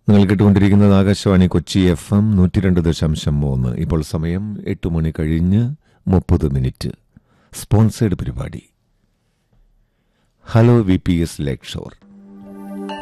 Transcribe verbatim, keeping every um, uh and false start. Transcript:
നിങ്ങൾ കേട്ടുകൊണ്ടിരിക്കുന്നത് Akashvani Kochi F M നൂറ്റി രണ്ട് ദശാംശം മൂന്ന്. ഇപ്പോൾ സമയം എട്ട് മണി കഴിഞ്ഞ് മുപ്പത് മിനിറ്റ്. സ്പോൺസേഡ് പരിപാടി ഹലോ വി പി എസ് ലേക്ക് ഷോർ.